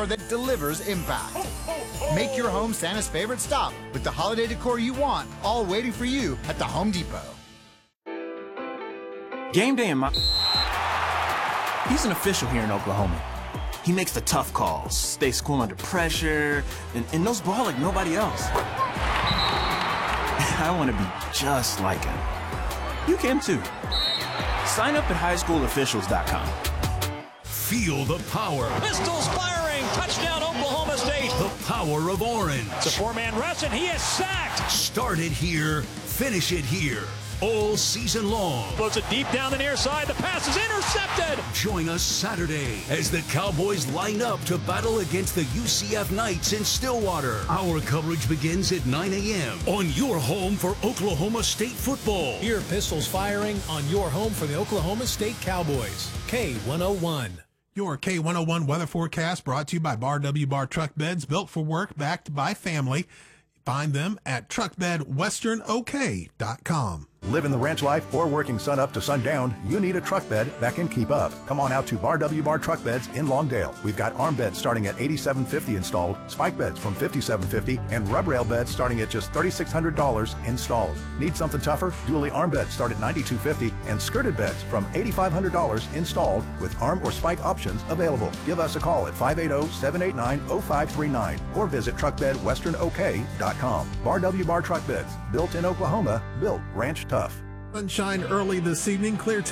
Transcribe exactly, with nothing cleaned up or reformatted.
decor that delivers impact. Make your home Santa's favorite stop with the holiday decor you want, all waiting for you at the Home Depot. Game day in my... He's an official here in Oklahoma. He makes the tough calls, stays cool under pressure, and, and knows ball like nobody else. I want to be just like him. You can too. Sign up at high school officials dot com. Feel the power. Pistols firing. Touchdown, Oklahoma State. The power of orange. It's a four-man rush, and he is sacked. Start it here. Finish it here. All season long. Floats it deep down the near side. The pass is intercepted. Join us Saturday as the Cowboys line up to battle against the U C F Knights in Stillwater. Our coverage begins at nine a m on your home for Oklahoma State football. Hear pistols firing on your home for the Oklahoma State Cowboys. K one oh one. Your K one oh one weather forecast brought to you by Bar W Bar Truck Beds, built for work, backed by family. Find them at truck bed western o k dot com. Living the ranch life or working sun up to sundown, you need a truck bed that can keep up. Come on out to Bar W Bar Truck Beds in Longdale. We've got arm beds starting at eighty-seven fifty installed, spike beds from fifty-seven fifty, and rub rail beds starting at just thirty-six hundred dollars installed. Need something tougher? Dually arm beds start at ninety-two fifty, and skirted beds from eighty-five hundred dollars installed with arm or spike options available. Give us a call at five eight zero, seven eight nine, zero five three nine or visit truck bed western o k dot com. Bar W Bar Truck Beds, built in Oklahoma, built ranch tough. Sunshine early this evening, clear